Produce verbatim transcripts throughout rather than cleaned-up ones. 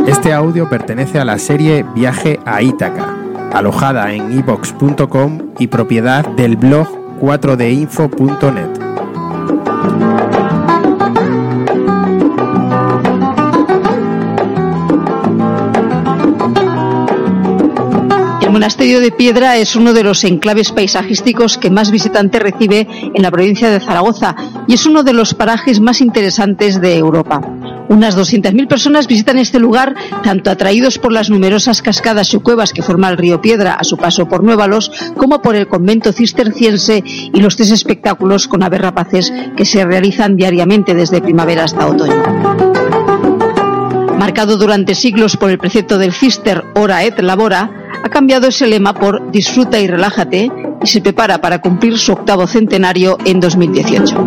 Este audio pertenece a la serie Viaje a Ítaca, alojada en iVoox punto com y propiedad del blog cuatro d info punto net. El monasterio de Piedra es uno de los enclaves paisajísticos que más visitantes recibe en la provincia de Zaragoza y es uno de los parajes más interesantes de Europa. Unas doscientas mil personas visitan este lugar, tanto atraídos por las numerosas cascadas y cuevas que forma el río Piedra a su paso por Nuévalos, como por el convento cisterciense y los tres espectáculos con aves rapaces que se realizan diariamente desde primavera hasta otoño. Marcado durante siglos por el precepto del Cister Ora et Labora, ha cambiado ese lema por Disfruta y relájate y se prepara para cumplir su octavo centenario en dos mil dieciocho.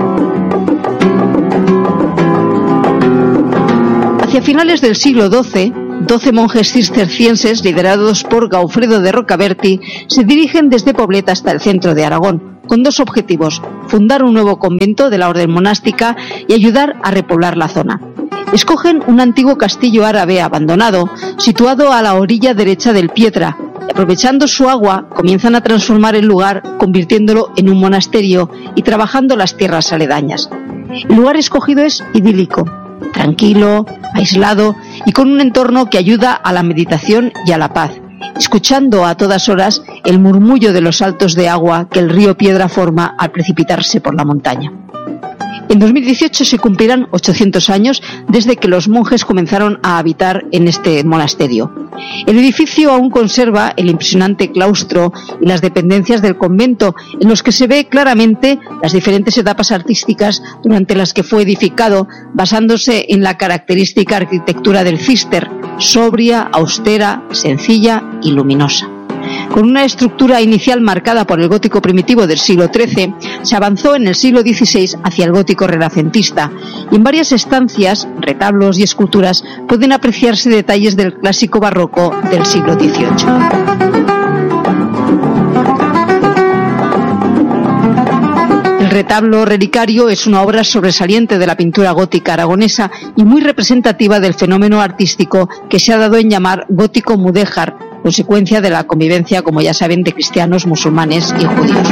Hacia finales del siglo doce, doce monjes cistercienses, liderados por Gaufredo de Rocaberti, se dirigen desde Pobleta hasta el centro de Aragón, con dos objetivos: fundar un nuevo convento de la orden monástica y ayudar a repoblar la zona. Escogen un antiguo castillo árabe abandonado, situado a la orilla derecha del Piedra, y aprovechando su agua, comienzan a transformar el lugar, convirtiéndolo en un monasterio y trabajando las tierras aledañas. El lugar escogido es idílico, tranquilo, aislado y con un entorno que ayuda a la meditación y a la paz, escuchando a todas horas el murmullo de los saltos de agua que el río Piedra forma al precipitarse por la montaña. En dos mil dieciocho se cumplirán ochocientos años desde que los monjes comenzaron a habitar en este monasterio. El edificio aún conserva el impresionante claustro y las dependencias del convento, en los que se ve claramente las diferentes etapas artísticas durante las que fue edificado, basándose en la característica arquitectura del Cister, sobria, austera, sencilla y luminosa. Con una estructura inicial marcada por el gótico primitivo del siglo trece, se avanzó en el siglo dieciséis hacia el gótico renacentista, y en varias estancias, retablos y esculturas pueden apreciarse detalles del clásico barroco del siglo dieciocho. El retablo relicario es una obra sobresaliente de la pintura gótica aragonesa y muy representativa del fenómeno artístico que se ha dado en llamar gótico mudéjar, consecuencia de la convivencia, como ya saben, de cristianos, musulmanes y judíos.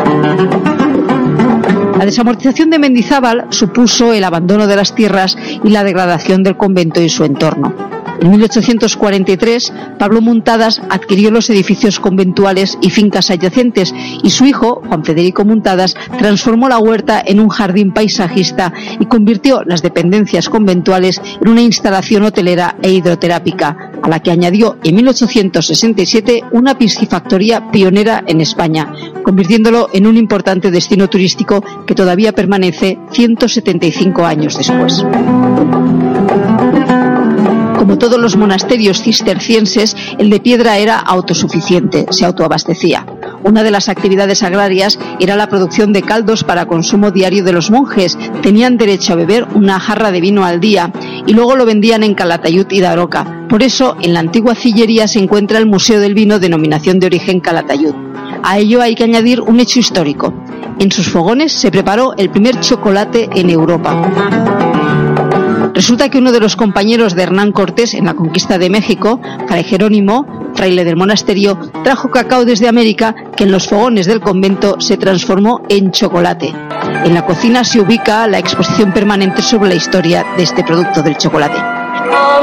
La desamortización de Mendizábal supuso el abandono de las tierras y la degradación del convento y su entorno. En mil ochocientos cuarenta y tres, Pablo Muntadas adquirió los edificios conventuales y fincas adyacentes y su hijo, Juan Federico Muntadas, transformó la huerta en un jardín paisajista y convirtió las dependencias conventuales en una instalación hotelera e hidroterápica, a la que añadió en mil ochocientos sesenta y siete una piscifactoría pionera en España, convirtiéndolo en un importante destino turístico que todavía permanece ciento setenta y cinco años después. Como todos los monasterios cistercienses, el de Piedra era autosuficiente, se autoabastecía. Una de las actividades agrarias era la producción de caldos para consumo diario de los monjes. Tenían derecho a beber una jarra de vino al día y luego lo vendían en Calatayud y Daroca. Por eso, en la antigua Cillería se encuentra el Museo del Vino, denominación de origen Calatayud. A ello hay que añadir un hecho histórico. En sus fogones se preparó el primer chocolate en Europa. Resulta que uno de los compañeros de Hernán Cortés en la conquista de México, Fray Jerónimo, fraile del monasterio, trajo cacao desde América que en los fogones del convento se transformó en chocolate. En la cocina se ubica la exposición permanente sobre la historia de este producto del chocolate.